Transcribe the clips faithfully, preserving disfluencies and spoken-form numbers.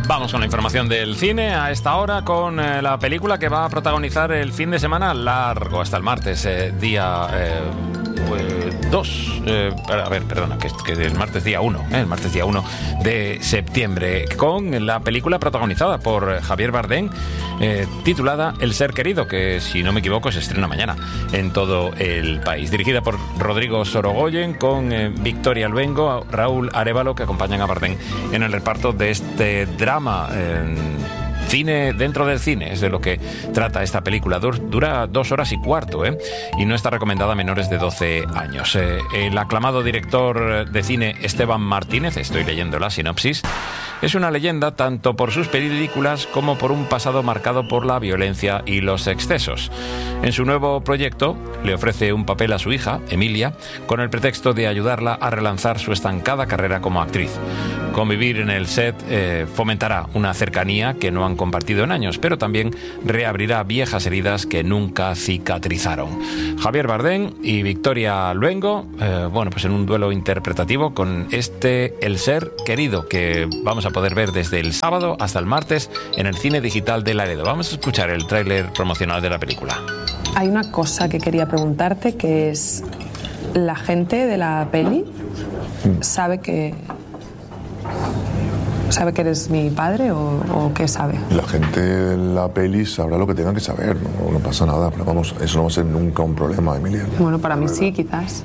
Vamos con la información del cine a esta hora con eh, la película que va a protagonizar el fin de semana largo hasta el martes, eh, día dos. Eh, eh, a ver, perdona, que, que el martes día uno, eh, el martes día uno de septiembre, con la película protagonizada por Javier Bardem, eh, titulada El ser querido, que si no me equivoco se estrena mañana en todo el país. Dirigida por Rodrigo Sorogoyen, con eh, Victoria Luengo, Raúl Arévalo, que acompañan a Bardem en el reparto de este drama. Eh, Cine dentro del cine es de lo que trata esta película. Dura dos horas y cuarto, ¿eh? Y no está recomendada a menores de doce años. Eh, el aclamado director de cine Esteban Martínez, estoy leyendo la sinopsis, es una leyenda tanto por sus películas como por un pasado marcado por la violencia y los excesos. En su nuevo proyecto le ofrece un papel a su hija, Emilia, con el pretexto de ayudarla a relanzar su estancada carrera como actriz. Convivir en el set eh, fomentará una cercanía que no han compartido en años, pero también reabrirá viejas heridas que nunca cicatrizaron. Javier Bardem y Victoria Luengo, eh, bueno, pues en un duelo interpretativo con este El ser querido, que vamos a poder ver desde el sábado hasta el martes en el cine digital de Laredo. Vamos a escuchar el tráiler promocional de la película. Hay una cosa que quería preguntarte, que es: ¿la gente de la peli sabe que sabe que eres mi padre o, o qué sabe? La gente de la peli sabrá lo que tenga que saber, no, no pasa nada, pero vamos, eso no va a ser nunca un problema, Emilia. Bueno, para mí sí, quizás.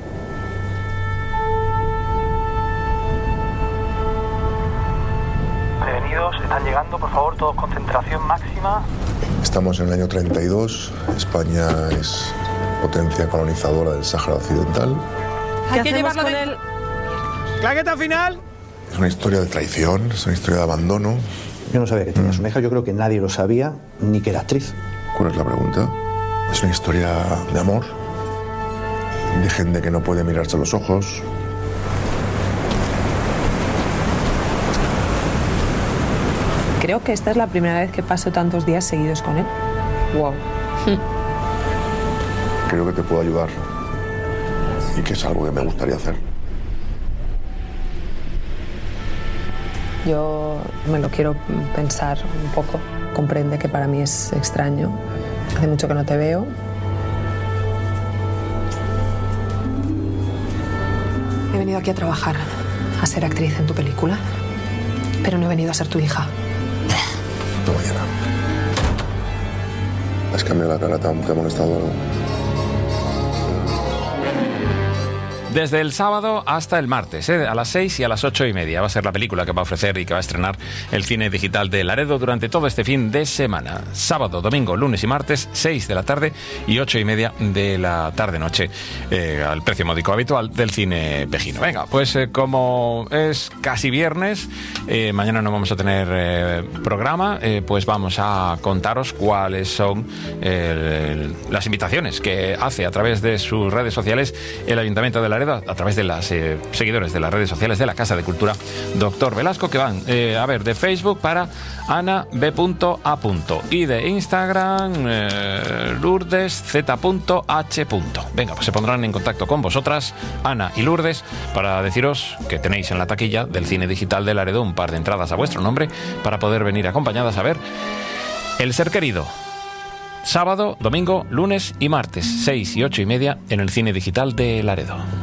Prevenidos, están llegando, por favor, todos concentración máxima. Estamos en el año treinta y dos, España es potencia colonizadora del Sáhara Occidental. Hay que llevarlo con él. ¿Claqueta final? Es una historia de traición, es una historia de abandono. Yo no sabía que tenía su hija, yo creo que nadie lo sabía, ni que era actriz. ¿Cuál es la pregunta? Es una historia de amor, de gente que no puede mirarse a los ojos. Creo que esta es la primera vez que paso tantos días seguidos con él. Wow. Creo que te puedo ayudar y que es algo que me gustaría hacer. Yo me lo quiero pensar un poco. Comprende que para mí es extraño. Hace mucho que no te veo. He venido aquí a trabajar, a ser actriz en tu película, pero no he venido a ser tu hija. Hasta mañana. ¿Has cambiado la cara? ¿Te ha, te ha molestado algo? Desde el sábado hasta el martes, ¿eh? A las seis y a las ocho y media va a ser la película que va a ofrecer y que va a estrenar el cine digital de Laredo durante todo este fin de semana. Sábado, domingo, lunes y martes, seis de la tarde y ocho y media de la tarde-noche, eh, al precio módico habitual del cine vejino. Venga, pues eh, como es casi viernes, eh, mañana no vamos a tener eh, programa, eh, pues vamos a contaros cuáles son eh, las invitaciones que hace a través de sus redes sociales el Ayuntamiento de Laredo, a través de las eh, seguidores de las redes sociales de la Casa de Cultura Doctor Velasco, que van eh, a ver de Facebook para Ana B A y de Instagram eh, Lourdes Z H. Venga, pues se pondrán en contacto con vosotras, Ana y Lourdes, para deciros que tenéis en la taquilla del cine digital de Laredo un par de entradas a vuestro nombre para poder venir acompañadas a ver El ser querido. Sábado, domingo, lunes y martes, seis y ocho y media en el cine digital de Laredo.